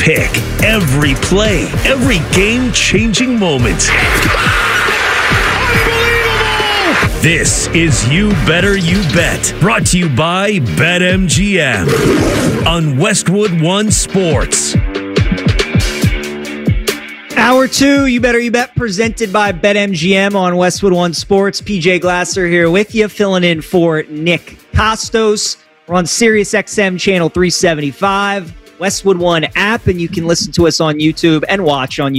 pick, every play, every game-changing moment. This is You Better You Bet, brought to you by BetMGM on Westwood One Sports. Hour 2, You Better You Bet, presented by BetMGM on Westwood One Sports. PJ Glasser here with you, filling in for Nick Costos. We're on SiriusXM channel 375, Westwood One app, and you can listen to us on YouTube and watch on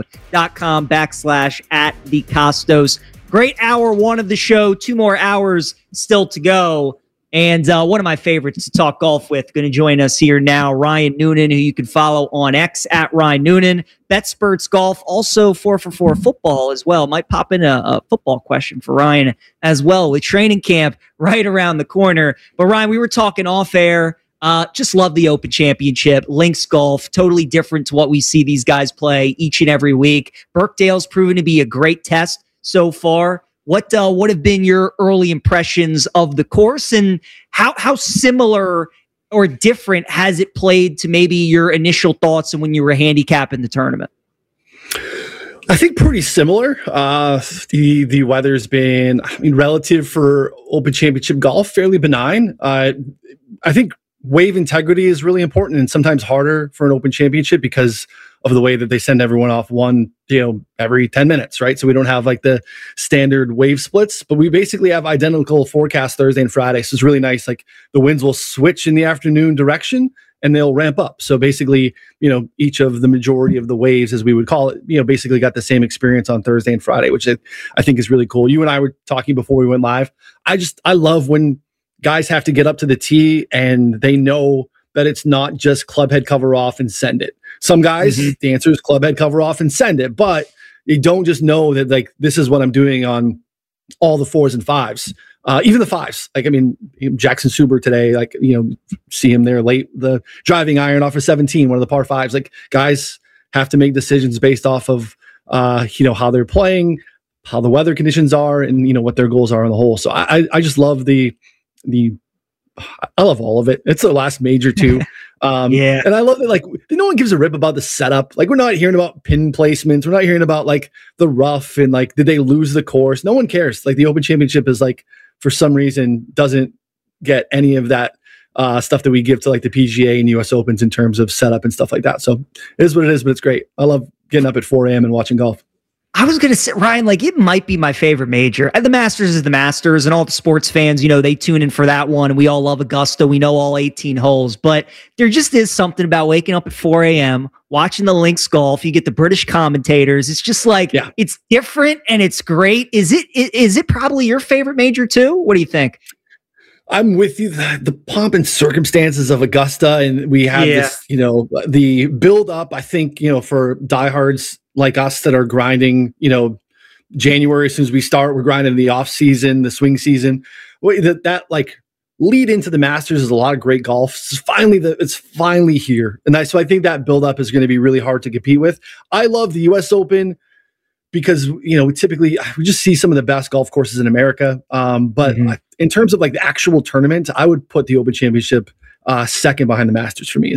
youtube.com/@TheCostos. Great hour 1 of the show. 2 more hours still to go. And one of my favorites to talk golf with, going to join us here now, Ryan Noonan, who you can follow on X @Ryan Noonan. BetSperts Golf, also 4for4 football as well. Might pop in a football question for Ryan as well, with training camp right around the corner. But Ryan, we were talking off air. Just love the Open Championship. Links Golf, totally different to what we see these guys play each and every week. Birkdale's proven to be a great test so far. What have been your early impressions of the course, and how similar or different has it played to maybe your initial thoughts and when you were handicapping the tournament? I think pretty similar. The weather's been, relative for Open Championship golf, fairly benign. I think wave integrity is really important and sometimes harder for an Open Championship because of the way that they send everyone off one, every 10 minutes, right? So we don't have like the standard wave splits, but we basically have identical forecasts Thursday and Friday. So it's really nice. Like the winds will switch in the afternoon direction and they'll ramp up. So basically, each of the majority of the waves, as we would call it, basically got the same experience on Thursday and Friday, which I think is really cool. You and I were talking before we went live. I love when guys have to get up to the tee and they know that it's not just club head cover off and send it. Some guys, the answer is club head cover off and send it, but you don't just know that like this is what I'm doing on all the 4s and 5s, even the 5s. Like Jackson Suber today, see him there late, the driving iron off of 17, one of the par 5s. Like guys have to make decisions based off of how they're playing, how the weather conditions are, and what their goals are on the hole. So I just love I love all of it. It's the last major too. Yeah. And I love it. Like no one gives a rip about the setup. Like we're not hearing about pin placements. We're not hearing about like the rough and like, did they lose the course? No one cares. Like the Open Championship is like, for some reason, doesn't get any of that stuff that we give to like the PGA and US Opens in terms of setup and stuff like that. So it is what it is, but it's great. I love getting up at 4 a.m. and watching golf. I was going to say, Ryan, it might be my favorite major. The Masters is the Masters, and all the sports fans, they tune in for that one, and we all love Augusta. We know all 18 holes, but there just is something about waking up at 4 a.m., watching the Links Golf. You get the British commentators. It's just It's different, and it's great. Is it probably your favorite major, too? What do you think? I'm with you. The pomp and circumstances of Augusta, and we have this, the build up, I think, for diehards like us that are grinding, January, as soon as we start, we're grinding the off season, the swing season. That lead into the Masters is a lot of great golf. It's finally here. And so I think that build up is going to be really hard to compete with. I love the US Open because, we typically, we just see some of the best golf courses in America. But in terms of the actual tournament, I would put the Open Championship second behind the Masters for me.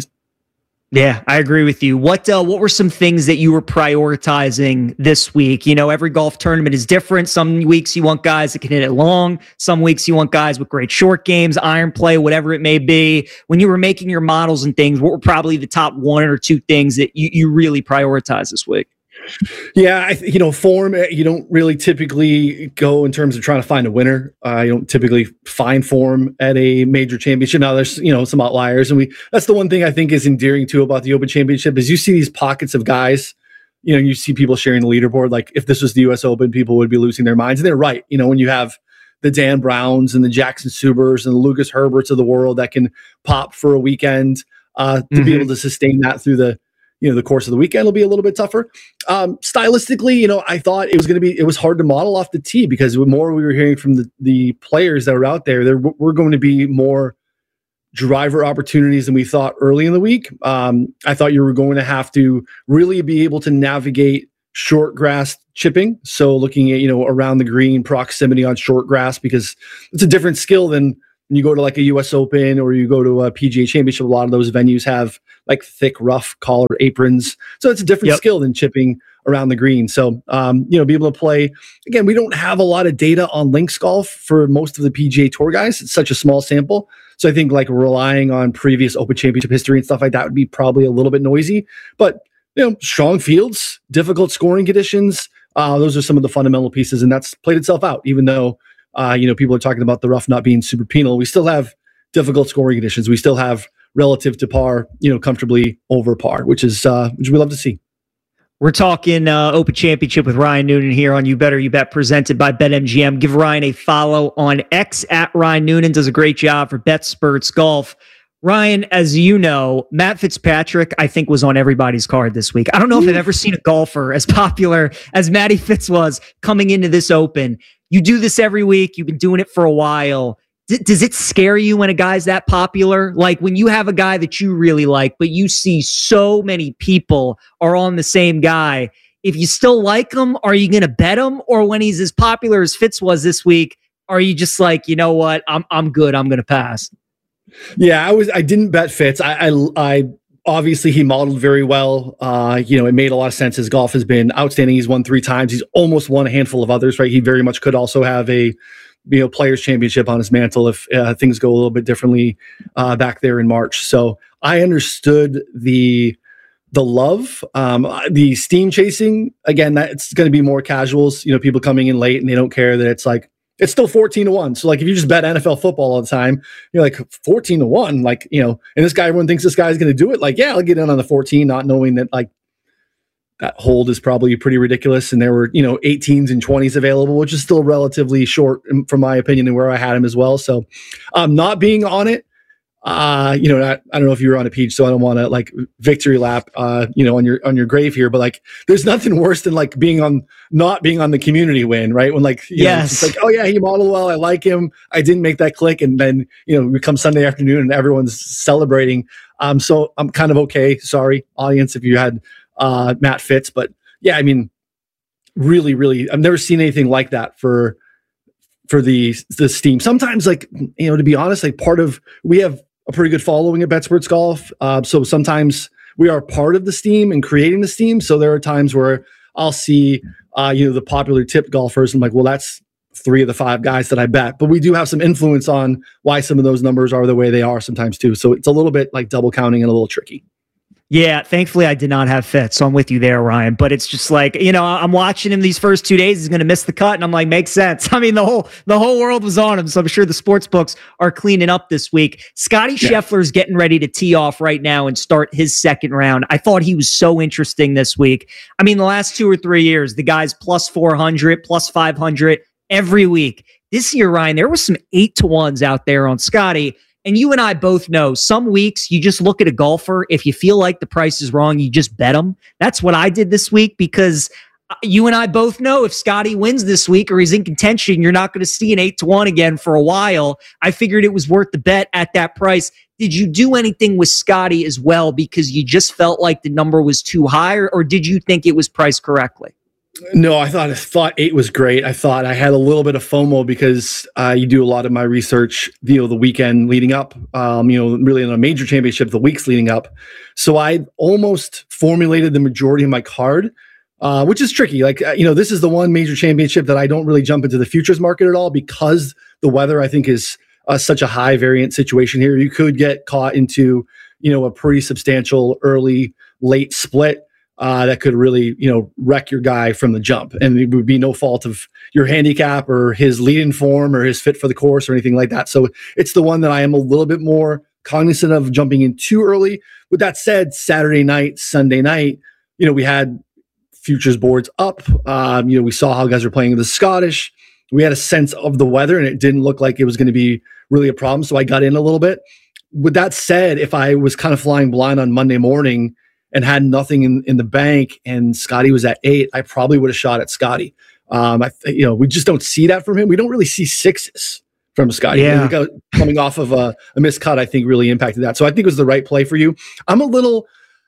Yeah, I agree with you. What were some things that you were prioritizing this week? Every golf tournament is different. Some weeks you want guys that can hit it long. Some weeks you want guys with great short games, iron play, whatever it may be. When you were making your models and things, what were probably the top 1 or 2 things that you really prioritized this week? Yeah, form, you don't really typically go in terms of trying to find a winner. You don't typically find form at a major championship. Now there's, some outliers, and that's the one thing I think is endearing too about the Open Championship is you see these pockets of guys, you see people sharing the leaderboard. Like if this was the US Open, people would be losing their minds. And they're right. When you have the Dan Browns and the Jackson Subers and the Lucas Herberts of the world that can pop for a weekend, to be able to sustain that through the course of the weekend will be a little bit tougher. Stylistically, I thought it was hard to model off the tee because the more we were hearing from the players that were out there were going to be more driver opportunities than we thought early in the week. I thought you were going to have to really be able to navigate short grass chipping. So looking at, around the green proximity on short grass, because it's a different skill than when you go to like a US Open or you go to a PGA Championship, a lot of those venues have like thick, rough collar aprons. So it's a different skill than chipping around the green. So, be able to play. Again, we don't have a lot of data on links golf for most of the PGA Tour guys. It's such a small sample. So I think like relying on previous Open Championship history and stuff like that would be probably a little bit noisy. But, strong fields, difficult scoring conditions. Those are some of the fundamental pieces, and that's played itself out. Even though, people are talking about the rough not being super penal, we still have difficult scoring conditions. We still have relative to par, comfortably over par, which we love to see. We're talking Open Championship with Ryan Noonan here on You Better You Bet, presented by BetMGM. Give Ryan a follow on X at Ryan Noonan. Does a great job for BetSperts Golf. Ryan, as you know, Matt Fitzpatrick, I think, was on everybody's card this week. I don't know if I've ever seen a golfer as popular as Matty Fitz was coming into this Open. You do this every week. You've been doing it for a while. Does it scare you when a guy's that popular? Like when you have a guy that you really like, but you see so many people are on the same guy. If you still like him, are you going to bet him? Or when he's as popular as Fitz was this week, are you just like, you know what? I'm good. I'm going to pass. Yeah, I didn't bet Fitz. I obviously he modeled very well. It made a lot of sense. His golf has been outstanding. He's won 3 times. He's almost won a handful of others, right? He very much could also have a Players Championship on his mantle if things go a little bit differently back there in March. So I understood the love, the steam chasing. Again, that's going to be more casuals. People coming in late and they don't care that it's still 14-1. So like if you just bet NFL football all the time, you're like 14-1. Like and this guy, everyone thinks this guy's going to do it. Like I'll get in on the 14, not knowing that like that hold is probably pretty ridiculous. And there were, 18s and 20s available, which is still relatively short from my opinion and where I had him as well. So not being on it, I don't know if you were on a Peach, so I don't want to like victory lap, on your grave here, but like, there's nothing worse than like not being on the community win, right? When like, it's like, oh yeah, he modeled well. I like him. I didn't make that click. And then, we come Sunday afternoon and everyone's celebrating. So I'm kind of okay. Sorry, audience, if you had Matt Fitz, but yeah, I mean, really, really, I've never seen anything like that for the steam. Sometimes, like, to be honest, like we have a pretty good following at BetSperts Golf. So sometimes we are part of the steam and creating the steam. So there are times where I'll see, the popular tipped golfers. And I'm like, well, that's 3 of the 5 guys that I bet, but we do have some influence on why some of those numbers are the way they are sometimes too. So it's a little bit like double counting and a little tricky. Yeah, thankfully I did not have Fitz, so I'm with you there, Ryan. But it's just like, I'm watching him these first 2 days. He's going to miss the cut, and I'm like, makes sense. I mean, the whole world was on him, so I'm sure the sports books are cleaning up this week. Scotty Scheffler's getting ready to tee off right now and start his second round. I thought he was so interesting this week. I mean, the last 2 or 3 years, the guy's plus 400, plus 500 every week. This year, Ryan, there was some 8-to-1s out there on Scotty. And you and I both know some weeks you just look at a golfer. If you feel like the price is wrong, you just bet them. That's what I did this week because you and I both know if Scotty wins this week or he's in contention, you're not going to see an 8-to-1 again for a while. I figured it was worth the bet at that price. Did you do anything with Scotty as well because you just felt like the number was too high, or did you think it was priced correctly? No, I thought 8 was great. I thought I had a little bit of FOMO because you do a lot of my research, the weekend leading up, really in a major championship, the weeks leading up. So I almost formulated the majority of my card, which is tricky. Like, this is the one major championship that I don't really jump into the futures market at all because the weather, I think, is such a high variant situation here. You could get caught into, a pretty substantial early, late split. That could really, wreck your guy from the jump. And it would be no fault of your handicap or his lead-in form or his fit for the course or anything like that. So it's the one that I am a little bit more cognizant of jumping in too early. With that said, Saturday night, Sunday night, we had futures boards up. We saw how guys were playing the Scottish. We had a sense of the weather and it didn't look like it was going to be really a problem. So I got in a little bit. With that said, if I was kind of flying blind on Monday morning and had nothing in the bank and Scotty was at 8, I probably would have shot at Scotty. We just don't see that from him. We don't really see 6s from Scotty. Yeah. Coming off of a missed cut, I think really impacted that. So I think it was the right play for you. I'm a little,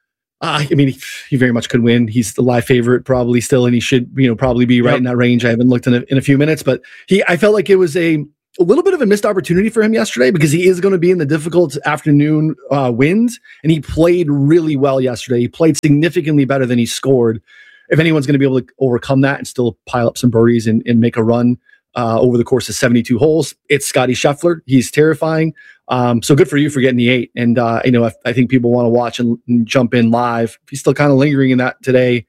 he very much could win. He's the live favorite probably still, and he should, probably be right in that range. I haven't looked in a few minutes, but I felt like it was a a little bit of a missed opportunity for him yesterday because he is going to be in the difficult afternoon winds, and he played really well yesterday. He played significantly better than he scored. If anyone's going to be able to overcome that and still pile up some birdies and make a run over the course of 72 holes, it's Scottie Scheffler. He's terrifying. So good for you for getting the 8. And I think people want to watch and jump in live. If he's still kind of lingering in that today,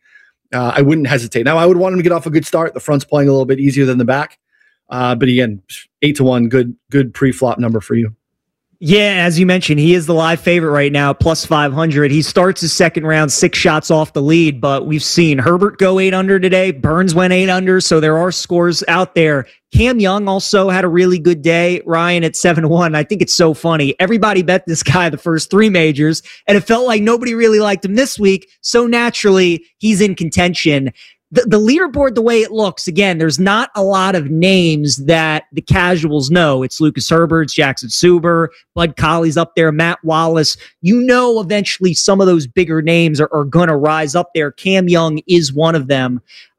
I wouldn't hesitate. Now, I would want him to get off a good start. The front's playing a little bit easier than the back. But again, 8-1, good pre-flop number for you. Yeah, as you mentioned, he is the live favorite right now, plus 500. He starts his second round 6 shots off the lead, but we've seen Herbert go 8 under today. Burns went 8 under, so there are scores out there. Cam Young also had a really good day, Ryan, at 7-1. I think it's so funny. Everybody bet this guy the first 3 majors, and it felt like nobody really liked him this week, so naturally, he's in contention. The leaderboard, the way it looks, again, there's not a lot of names that the casuals know. It's Lucas Herbert, Jackson Suber, Bud Colley's up there, Matt Wallace. You know eventually some of those bigger names are going to rise up there. Cam Young is one of them.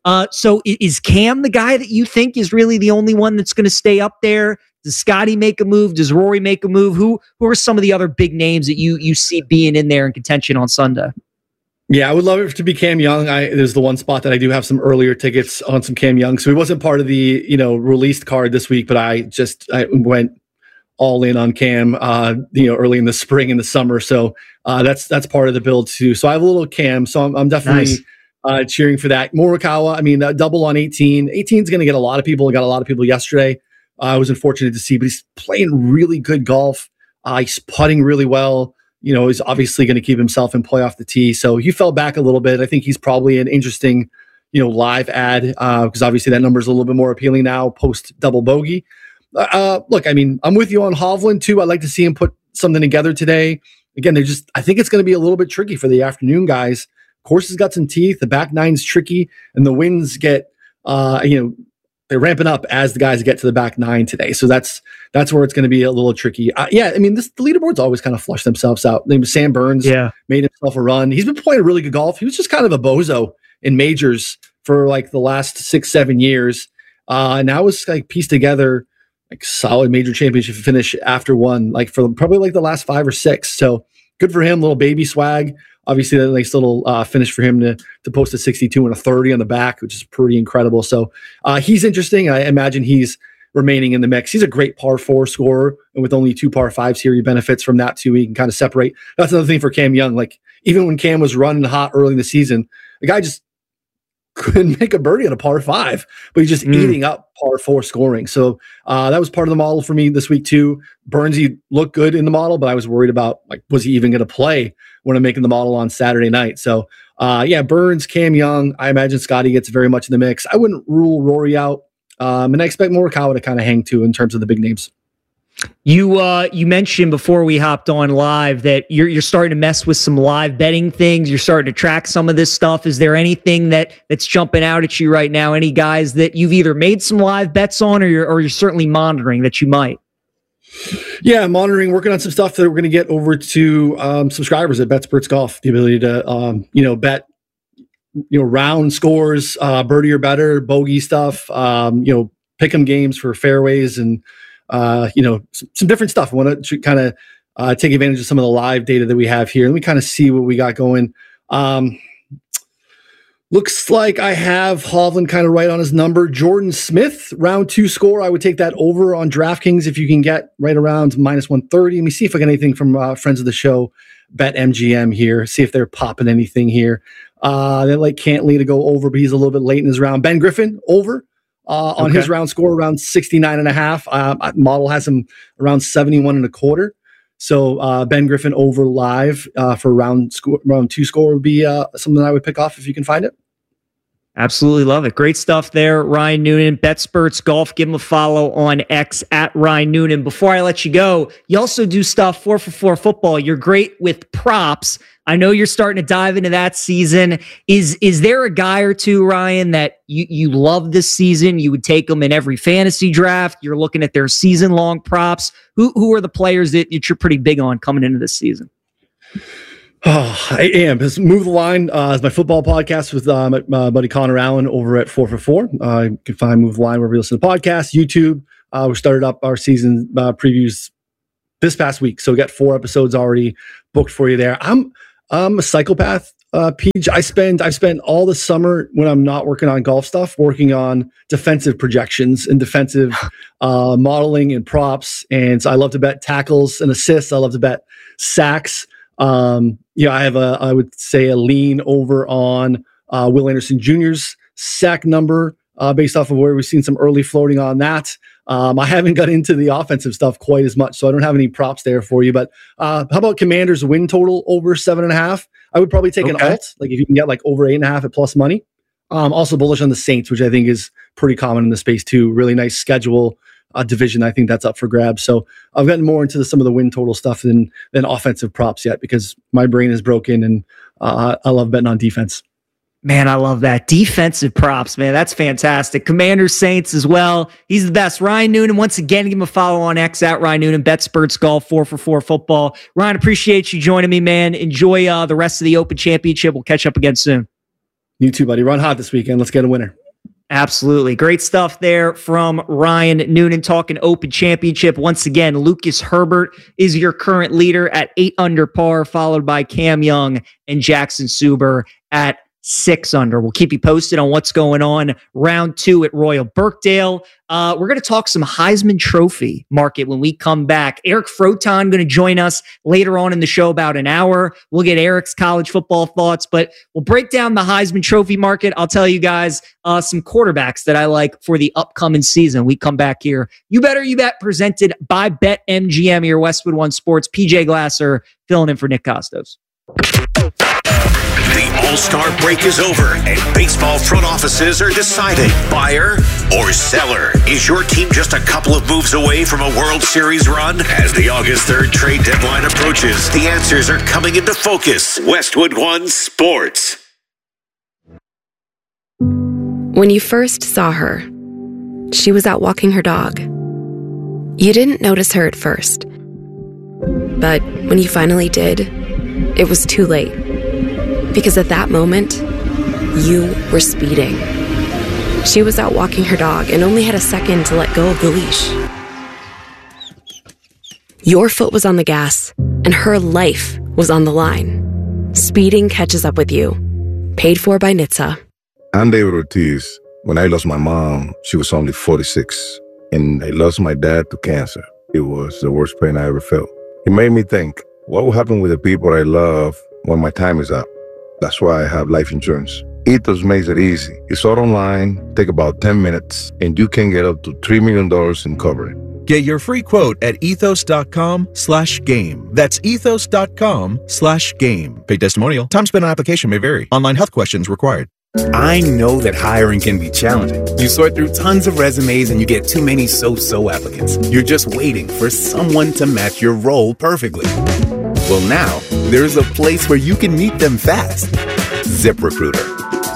So is Cam the guy that you think is really the only one that's going to stay up there? Does Scotty make a move? Does Rory make a move? Who are some of the other big names that you see being in there in contention on Sunday? Yeah, I would love it to be Cam Young. There's the one spot that I do have some earlier tickets on some Cam Young. So he wasn't part of the, released card this week, but I went all in on Cam, early in the spring and the summer. So that's part of the build too. So I have a little Cam. So I'm definitely cheering for that. Morikawa, double on 18. 18 is going to get a lot of people. Got a lot of people yesterday. I was unfortunate to see, but he's playing really good golf. He's putting really well. He's obviously going to keep himself in play off the tee. So he fell back a little bit. I think he's probably an interesting, live ad because obviously that number is a little bit more appealing now post double bogey. Look, I'm with you on Hovland too. I'd like to see him put something together today. Again, I think it's going to be a little bit tricky for the afternoon guys. Course has got some teeth. The back nine's tricky, and the winds get, they're ramping up as the guys get to the back 9 today. So that's where it's going to be a little tricky. The leaderboards always kind of flush themselves out. Sam Burns made himself a run. He's been playing really good golf. He was just kind of a bozo in majors for like the last 6-7 years. And now it's like pieced together like solid major championship finish after one, like for probably like the last 5 or 6. So good for him. Little baby swag. Obviously, that nice little finish for him to post a 62 and a 30 on the back, which is pretty incredible. So he's interesting. I imagine he's remaining in the mix. He's a great par 4 scorer, and with only 2 par 5s here, he benefits from that too. He can kind of separate. That's another thing for Cam Young. Like even when Cam was running hot early in the season, the guy just couldn't make a birdie on a par 5, but he's just eating up par 4 scoring. So that was part of the model for me this week too. Burnsy looked good in the model, but I was worried about was he even going to play when I'm making the model on Saturday night. So Burns, Cam Young, I imagine Scotty gets very much in the mix. I wouldn't rule Rory out. And I expect Morikawa to kind of hang too in terms of the big names. You mentioned before we hopped on live that you're starting to mess with some live betting things. You're starting to track some of this stuff. Is there anything that's jumping out at you right now? Any guys that you've either made some live bets on or you're certainly monitoring that you might? Yeah, monitoring, working on some stuff that we're going to get over to subscribers at BetSperts Golf. The ability to bet round scores, birdie or better, bogey stuff, pick 'em games for fairways and some different stuff. I want to kind of take advantage of some of the live data that we have here. Let me kind of see what we got going. Looks like I have Hovland kind of right on his number. Jordan Smith, round 2 score. I would take that over on DraftKings if you can get right around -130. Let me see if I get anything from friends of the show, BetMGM here. See if they're popping anything here. They like Cantley to go over, but he's a little bit late in his round. Ben Griffin over on his round score, around 69.5. Model has him around 71.25. So Ben Griffin over live for round 2 score would be something I would pick off if you can find it. Absolutely love it. Great stuff there. Ryan Noonan, BetSperts Golf. Give him a follow on X at Ryan Noonan. Before I let you go, you also do stuff 4for4 football. You're great with props. I know you're starting to dive into that season. Is there a guy or two, Ryan, that you love this season? You would take them in every fantasy draft. You're looking at their season-long props. Who are the players that you're pretty big on coming into this season? Oh, I am. This Move the Line is my football podcast with my buddy Connor Allen over at 4for4. You can find Move the Line wherever you listen to podcasts, YouTube, We started up our season previews this past week, so we got 4 episodes already booked for you there. I'm a psychopath, Peach. I spend all the summer when I'm not working on golf stuff, working on defensive projections and defensive modeling and props. And so I love to bet tackles and assists. I love to bet sacks. I have I would say a lean over on Will Anderson Jr.'s sack number based off of where we've seen some early floating on that. I haven't got into the offensive stuff quite as much, so I don't have any props there for you. But how about Commanders win total over 7.5? I would probably take an alt, like if you can get like over 8.5 at plus money. Also bullish on the Saints, which I think is pretty common in the space too. Really nice schedule division. I think that's up for grabs. So I've gotten more into some of the win total stuff than offensive props yet because my brain is broken and I love betting on defense. Man, I love that. Defensive props, man. That's fantastic. Commanders, Saints as well. He's the best. Ryan Noonan, once again, give him a follow on X at Ryan Noonan, BetSperts Golf, 4for4 Football. Ryan, appreciate you joining me, man. Enjoy the rest of the Open Championship. We'll catch up again soon. You too, buddy. Run hot this weekend. Let's get a winner. Absolutely. Great stuff there from Ryan Noonan talking Open Championship. Once again, Lucas Herbert is your current leader at 8 under par, followed by Cam Young and Jackson Suber at 6 under. We'll keep you posted on what's going on round 2 at Royal Birkdale. We're going to talk some Heisman Trophy market when we come back. Eric Froton going to join us later on in the show, about an hour. We'll get Eric's college football thoughts, but we'll break down the Heisman Trophy market. I'll tell you guys some quarterbacks that I like for the upcoming season. We come back here. You Better You Bet, presented by BetMGM, your Westwood One Sports. PJ Glasser filling in for Nick Costos. The All-Star break is over, and baseball front offices are deciding buyer or seller. Is your team just a couple of moves away from a World Series run? As the August 3rd trade deadline approaches, the answers are coming into focus. Westwood One Sports. When you first saw her, she was out walking her dog. You didn't notice her at first. But when you finally did, it was too late. Because at that moment, you were speeding. She was out walking her dog and only had a second to let go of the leash. Your foot was on the gas, and her life was on the line. Speeding catches up with you. Paid for by NHTSA. I'm David Ortiz. When I lost my mom, she was only 46, and I lost my dad to cancer. It was the worst pain I ever felt. It made me think, what will happen with the people I love when my time is up? That's why I have life insurance. Ethos makes it easy. It's all online, take about 10 minutes, and you can get up to $3 million in coverage. Get your free quote at ethos.com/game. That's ethos.com/game. Paid testimonial. Time spent on application may vary. Online health questions required. I know that hiring can be challenging. You sort through tons of resumes and you get too many so-so applicants. You're just waiting for someone to match your role perfectly. Well, now there's a place where you can meet them fast. ZipRecruiter.